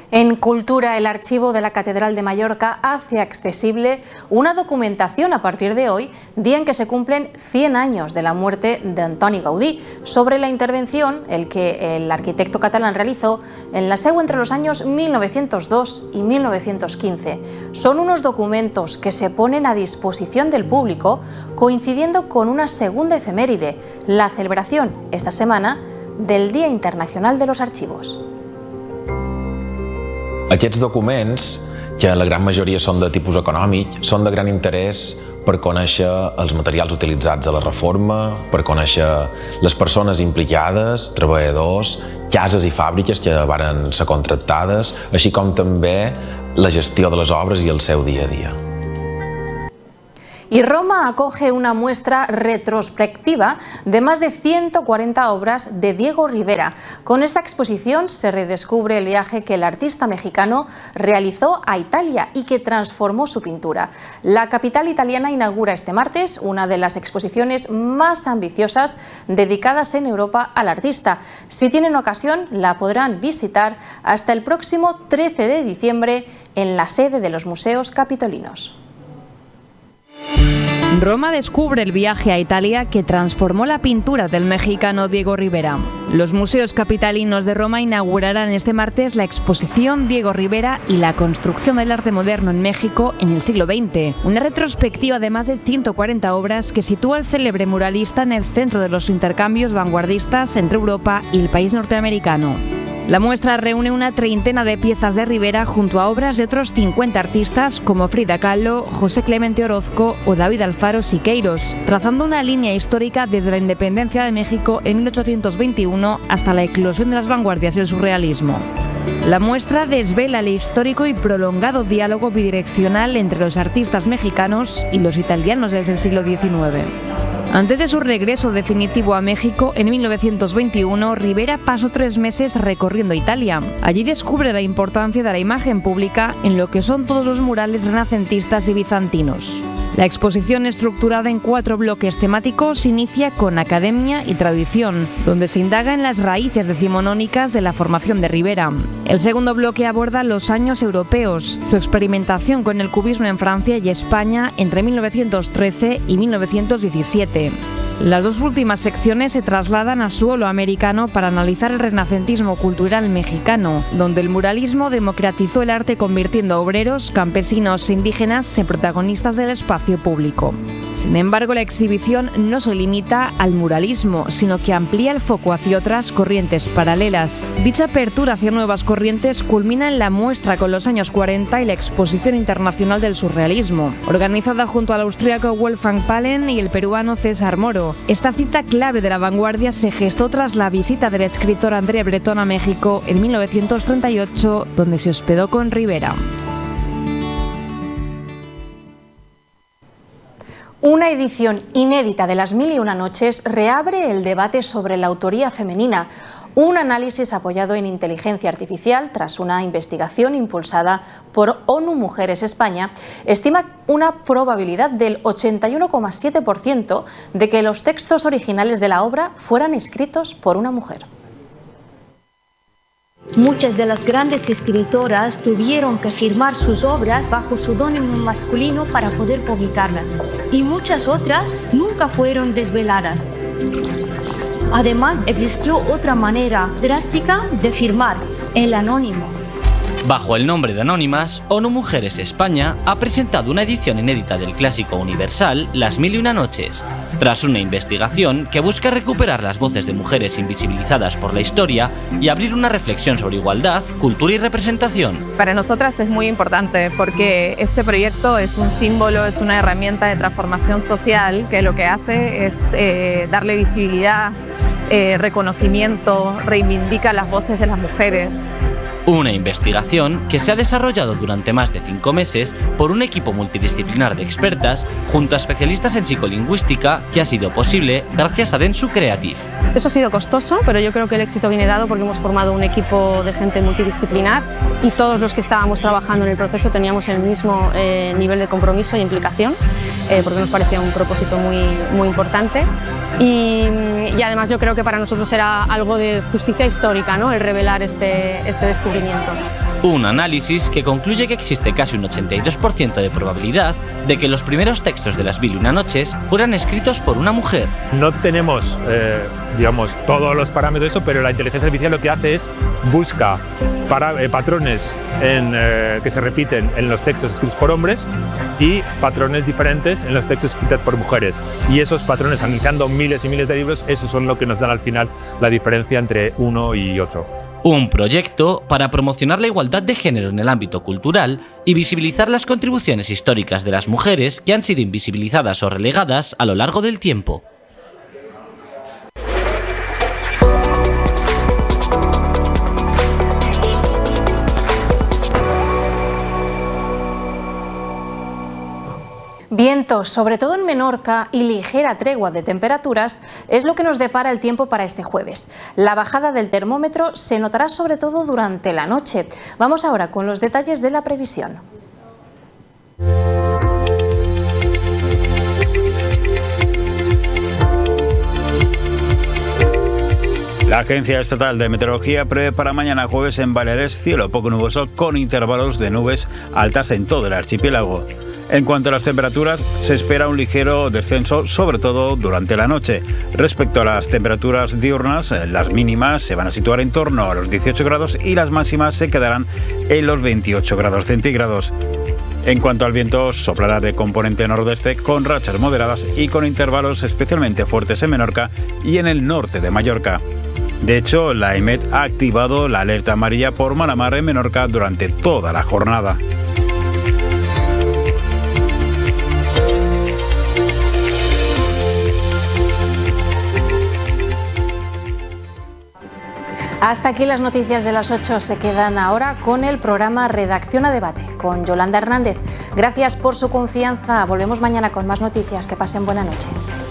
En Cultura, el Archivo de la Catedral de Mallorca hace accesible una documentación a partir de hoy, día en que se cumplen 100 años de la muerte de Antoni Gaudí, sobre la intervención que el arquitecto catalán realizó en la Seu entre los años 1902 y 1915. Son unos documentos que se ponen a disposición del público, coincidiendo con una segunda efeméride, la celebración esta semana del Día Internacional de los Archivos. Aquests documents, que la gran majoria són de tipus econòmic, són de gran interès per conèixer els materials utilitzats a la reforma, per conèixer les persones implicades, treballadors, cases i fàbriques que varen ser contractades, així com també la gestió de les obres i el seu dia a dia. Y Roma acoge una muestra retrospectiva de más de 140 obras de Diego Rivera. Con esta exposición se redescubre el viaje que el artista mexicano realizó a Italia y que transformó su pintura. La capital italiana inaugura este martes una de las exposiciones más ambiciosas dedicadas en Europa al artista. Si tienen ocasión, la podrán visitar hasta el próximo 13 de diciembre en la sede de los museos capitolinos. Roma descubre el viaje a Italia que transformó la pintura del mexicano Diego Rivera. Los museos capitalinos de Roma inaugurarán este martes la exposición Diego Rivera y la construcción del arte moderno en México en el siglo XX, una retrospectiva de más de 140 obras que sitúa al célebre muralista en el centro de los intercambios vanguardistas entre Europa y el país norteamericano. La muestra reúne una treintena de piezas de Rivera junto a obras de otros 50 artistas como Frida Kahlo, José Clemente Orozco o David Alfaro Siqueiros, trazando una línea histórica desde la independencia de México en 1821 hasta la eclosión de las vanguardias y el surrealismo. La muestra desvela el histórico y prolongado diálogo bidireccional entre los artistas mexicanos y los italianos desde el siglo XIX. Antes de su regreso definitivo a México en 1921, Rivera pasó 3 meses recorriendo Italia. Allí descubre la importancia de la imagen pública en lo que son todos los murales renacentistas y bizantinos. La exposición, estructurada en 4 bloques temáticos, inicia con Academia y Tradición, donde se indaga en las raíces decimonónicas de la formación de Rivera. El segundo bloque aborda los años europeos, su experimentación con el cubismo en Francia y España entre 1913 y 1917. Las 2 últimas secciones se trasladan a suelo americano para analizar el renacentismo cultural mexicano, donde el muralismo democratizó el arte convirtiendo a obreros, campesinos e indígenas en protagonistas del espacio público. Sin embargo, la exhibición no se limita al muralismo, sino que amplía el foco hacia otras corrientes paralelas. Dicha apertura hacia nuevas corrientes culmina en la muestra con los años 40 y la Exposición Internacional del Surrealismo, organizada junto al austríaco Wolfgang Pahlen y el peruano César Moro. Esta cita clave de la vanguardia se gestó tras la visita del escritor André Breton a México en 1938, donde se hospedó con Rivera. Una edición inédita de Las Mil y Una Noches reabre el debate sobre la autoría femenina. Un análisis apoyado en inteligencia artificial tras una investigación impulsada por ONU Mujeres España estima una probabilidad del 81,7% de que los textos originales de la obra fueran escritos por una mujer. Muchas de las grandes escritoras tuvieron que firmar sus obras bajo seudónimo masculino para poder publicarlas, y muchas otras nunca fueron desveladas. Además, existió otra manera drástica de firmar, el anónimo. Bajo el nombre de Anónimas, ONU Mujeres España ha presentado una edición inédita del clásico universal Las Mil y Una Noches, tras una investigación que busca recuperar las voces de mujeres invisibilizadas por la historia y abrir una reflexión sobre igualdad, cultura y representación. Para nosotras es muy importante porque este proyecto es un símbolo, es una herramienta de transformación social que lo que hace es darle visibilidad, reconocimiento, reivindica las voces de las mujeres. Una investigación que se ha desarrollado durante más de 5 meses por un equipo multidisciplinar de expertas junto a especialistas en psicolingüística que ha sido posible gracias a Densu Creative. Eso ha sido costoso, pero yo creo que el éxito viene dado porque hemos formado un equipo de gente multidisciplinar y todos los que estábamos trabajando en el proceso teníamos el mismo nivel de compromiso y implicación, porque nos parecía un propósito muy importante. y además yo creo que para nosotros era algo de justicia histórica, ¿no?, el revelar este descubrimiento. Un análisis que concluye que existe casi un 82% de probabilidad de que los primeros textos de las 1001 noches fueran escritos por una mujer. No tenemos, digamos, todos los parámetros de eso, pero la inteligencia artificial lo que hace es busca patrones que se repiten en los textos escritos por hombres y patrones diferentes en los textos escritos por mujeres. Y esos patrones, analizando miles y miles de libros, esos son lo que nos dan al final la diferencia entre uno y otro. Un proyecto para promocionar la igualdad de género en el ámbito cultural y visibilizar las contribuciones históricas de las mujeres que han sido invisibilizadas o relegadas a lo largo del tiempo. Vientos, sobre todo en Menorca, y ligera tregua de temperaturas es lo que nos depara el tiempo para este jueves. La bajada del termómetro se notará sobre todo durante la noche. Vamos ahora con los detalles de la previsión. La Agencia Estatal de Meteorología prevé para mañana jueves en Baleares cielo poco nuboso con intervalos de nubes altas en todo el archipiélago. En cuanto a las temperaturas, se espera un ligero descenso, sobre todo durante la noche. Respecto a las temperaturas diurnas, las mínimas se van a situar en torno a los 18 grados y las máximas se quedarán en los 28 grados centígrados. En cuanto al viento, soplará de componente nordeste con rachas moderadas y con intervalos especialmente fuertes en Menorca y en el norte de Mallorca. De hecho, la EMET ha activado la alerta amarilla por mala mar en Menorca durante toda la jornada. Hasta aquí las noticias de las 8. Se quedan ahora con el programa Redacción a Debate con Yolanda Hernández. Gracias por su confianza. Volvemos mañana con más noticias. Que pasen buena noche.